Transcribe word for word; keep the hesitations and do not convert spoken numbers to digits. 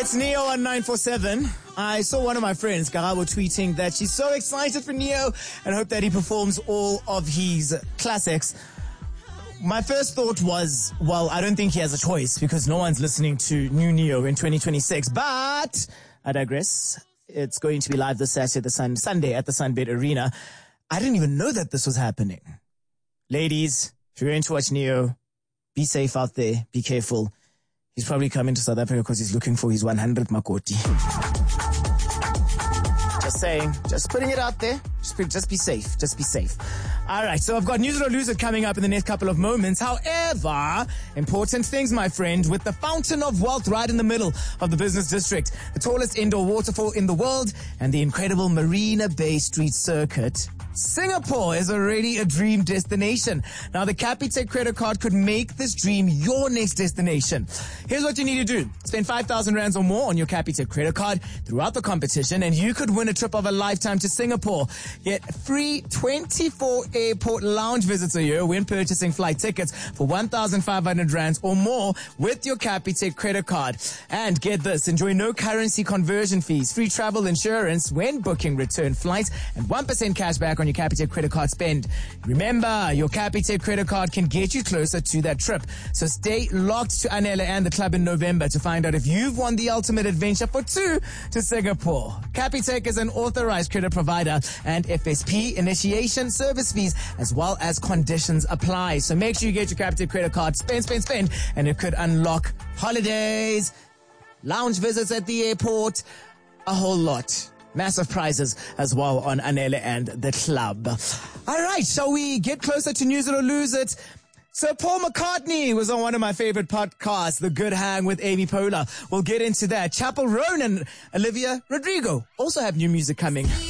It's Neo on nine four seven. I saw one of my friends, Karabo, tweeting that she's so excited for Neo and hope that he performs all of his classics. My first thought was, well, I don't think he has a choice because no one's listening to new Neo in twenty twenty-six. But I digress. It's going to be live this Saturday, the sun, Sunday at the Sunbed Arena. I didn't even know that this was happening. Ladies, if you're going to watch Neo, be safe out there. Be careful. He's probably coming to South Africa because he's looking for his one hundredth Makoti. Just saying. Just putting it out there. Just be, just be safe. Just be safe. All right. So I've got News It or Lose It coming up in the next couple of moments. However, important things, my friend, with the Fountain of Wealth right in the middle of the business district, the tallest indoor waterfall in the world, and the incredible Marina Bay Street Circuit, Singapore is already a dream destination. Now, the Capitec credit card could make this dream your next destination. Here's what you need to do. Spend five thousand rands or more on your Capitec credit card throughout the competition, and you could win a trip of a lifetime to Singapore. Get free twenty-four airport lounge visits a year when purchasing flight tickets for one thousand five hundred rands or more with your Capitec credit card. And get this, enjoy no currency conversion fees, free travel insurance when booking return flights, and one percent cash back on your Capitec credit card spend. Remember, your Capitec credit card can get you closer to that trip. So stay locked to Anele and the club in November to find out if you've won the ultimate adventure for two to Singapore. Capitec is an authorized credit provider, and F S P initiation service fees as well as conditions apply. So make sure you get your Capitec credit card, spend, spend, spend, and it could unlock holidays, lounge visits at the airport, a whole lot. Massive prizes as well on Anele and the club. All right, shall we get closer to News It or Lose It? Sir Paul McCartney was on one of my favorite podcasts, The Good Hang with Amy Poehler. We'll get into that. Chappell Roan and Olivia Rodrigo also have new music coming.